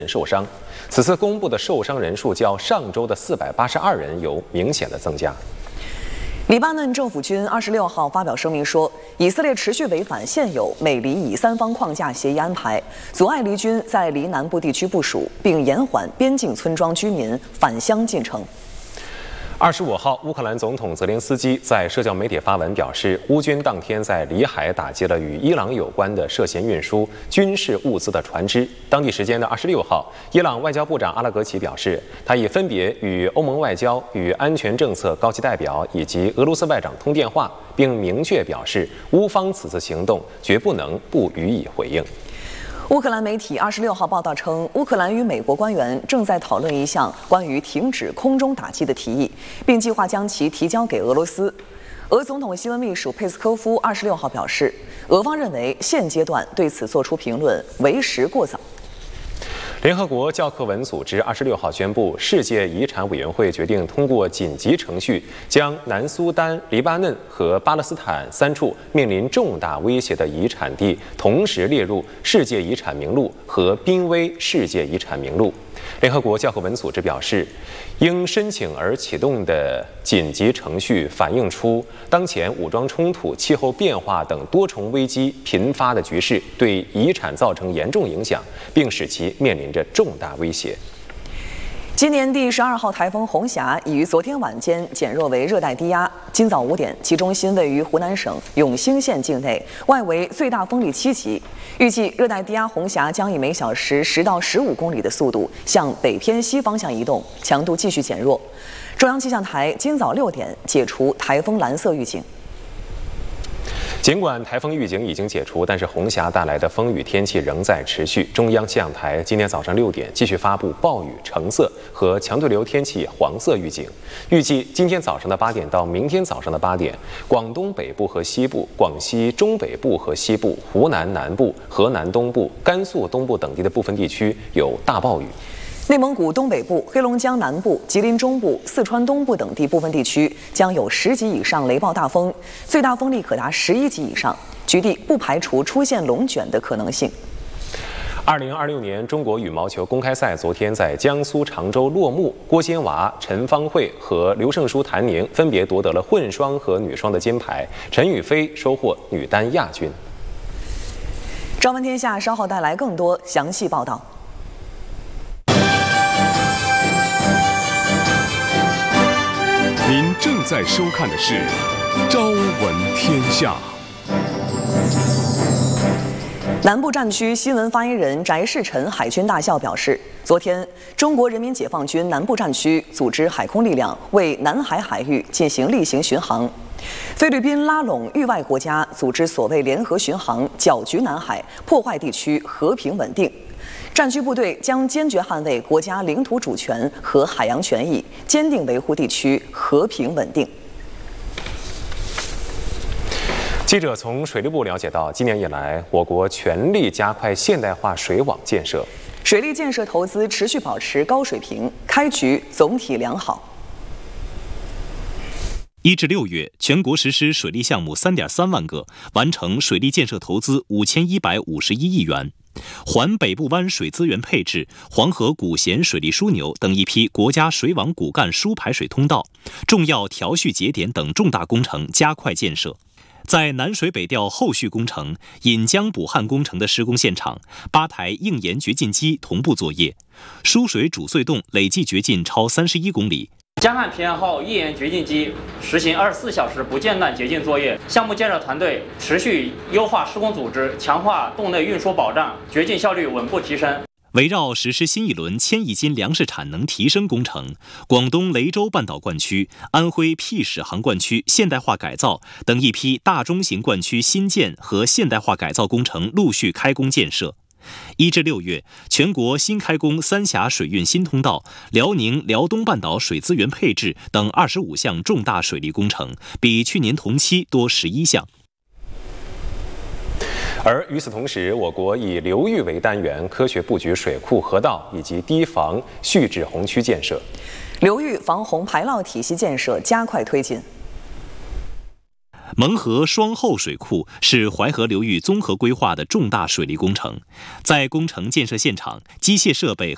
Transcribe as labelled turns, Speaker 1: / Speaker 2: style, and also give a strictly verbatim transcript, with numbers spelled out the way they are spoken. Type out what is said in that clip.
Speaker 1: 受伤。此次公布的受伤人数较上周的四百八十二人有明显的增加。
Speaker 2: 黎巴嫩政府军二十六号发表声明说，以色列持续违反现有美黎以三方框架协议安排，阻碍黎军在黎南部地区部署，并延缓边境村庄居民返乡进程。
Speaker 1: 二十五号，乌克兰总统泽连斯基在社交媒体发文表示，乌军当天在里海打击了与伊朗有关的涉嫌运输军事物资的船只。当地时间的二十六号，伊朗外交部长阿拉格齐表示，他已分别与欧盟外交与安全政策高级代表以及俄罗斯外长通电话，并明确表示，乌方此次行动绝不能不予以回应。
Speaker 2: 乌克兰媒体二十六号报道称，乌克兰与美国官员正在讨论一项关于停止空中打击的提议，并计划将其提交给俄罗斯。俄总统新闻秘书佩斯科夫二十六号表示，俄方认为现阶段对此作出评论为时过早。
Speaker 1: 联合国教科文组织二十六号宣布，世界遗产委员会决定通过紧急程序，将南苏丹、黎巴嫩和巴勒斯坦三处面临重大威胁的遗产地同时列入世界遗产名录和濒危世界遗产名录。联合国教科文组织表示，应申请而启动的紧急程序反映出当前武装冲突、气候变化等多重危机频发的局势对遗产造成严重影响，并使其面临着重大威胁。
Speaker 2: 今年第十二号台风红霞已于昨天晚间减弱为热带低压。今早五点，其中心位于湖南省永兴县境内，外围最大风力七级。预计热带低压红霞将以每小时十到十五公里的速度向北偏西方向移动，强度继续减弱。中央气象台今早六点解除台风蓝色预警。
Speaker 1: 尽管台风预警已经解除，但是红霞带来的风雨天气仍在持续。中央气象台今天早上六点继续发布暴雨橙色和强对流天气黄色预警。预计今天早上的八点到明天早上的八点，广东北部和西部、广西中北部和西部、湖南南部、河南东部、甘肃东部等地的部分地区有大暴雨。
Speaker 2: 内蒙古东北部、黑龙江南部、吉林中部、四川东部等地部分地区将有十级以上雷暴大风，最大风力可达十一级以上，局地不排除出现龙卷的可能性。
Speaker 1: 二零二六年中国羽毛球公开赛昨天在江苏常州落幕，郭仙娃、陈芳慧和刘胜书、谭宁分别夺得了混双和女双的金牌，陈雨菲收获女单亚军。
Speaker 2: 朝闻天下稍后带来更多详细报道。
Speaker 3: 您正在收看的是《朝闻天下》。
Speaker 2: 南部战区新闻发言人翟世臣海军大校表示，昨天中国人民解放军南部战区组织海空力量为南海海域进行例行巡航。菲律宾拉拢域外国家组织所谓联合巡航，搅局南海，破坏地区和平稳定。战区部队将坚决捍卫国家领土主权和海洋权益，坚定维护地区和平稳定。
Speaker 1: 记者从水利部了解到，今年以来，我国全力加快现代化水网建设，
Speaker 2: 水利建设投资持续保持高水平，开局总体良好。
Speaker 4: 一至六月，全国实施水利项目三点三万个，完成水利建设投资五千一百五十一亿元。环北部湾水资源配置、黄河古咸水利枢纽等一批国家水网骨干输排水通道、重要调蓄节点等重大工程加快建设。在南水北调后续工程、引江补汉工程的施工现场，八台硬盐掘进机同步作业，输水主隧洞累计掘进超三十一公里。
Speaker 5: 江汉平原号页岩掘进机实行二十四小时不间断掘进作业，项目建设团队持续优化施工组织，强化洞内运输保障，掘进效率稳步提升。
Speaker 4: 围绕实施新一轮千亿斤粮食产能提升工程，广东雷州半岛灌区、安徽辟始航灌区现代化改造等一批大中型灌区新建和现代化改造工程陆续开工建设。一至六月，全国新开工三峡水运新通道、辽宁辽东半岛水资源配置等二十五项重大水利工程，比去年同期多十一项。
Speaker 1: 而与此同时，我国以流域为单元，科学布局水库、河道以及堤防蓄滞洪区建设，
Speaker 2: 流域防洪排涝体系建设加快推进。
Speaker 4: 蒙河双后水库是淮河流域综合规划的重大水利工程，在工程建设现场，机械设备和